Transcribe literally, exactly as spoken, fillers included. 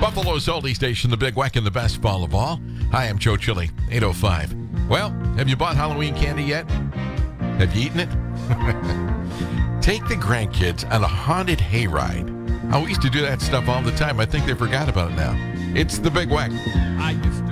Buffalo's oldie station, the Big Weck, and the best fall of all. Hi, I'm Joe Chili, eight oh five. Well, have you bought Halloween candy yet? Have you eaten it? Take the grandkids on a haunted hayride. Oh, we used to do that stuff all the time. I think they forgot about it now. It's the Big Weck. I used to